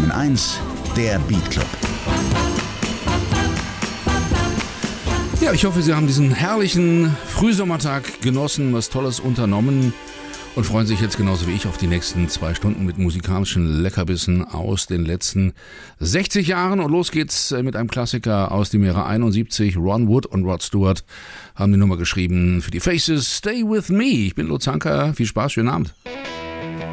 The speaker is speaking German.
88,1, der Beat Club. Ja, ich hoffe, Sie haben diesen herrlichen Frühsommertag genossen, was Tolles unternommen und freuen sich jetzt genauso wie ich auf die nächsten 2 Stunden mit musikalischen Leckerbissen aus den letzten 60 Jahren. Und los geht's mit einem Klassiker aus dem Jahre 71. Ron Wood und Rod Stewart haben die Nummer geschrieben für die Faces. Stay With Me. Ich bin Lutz Hanker. Viel Spaß, schönen Abend.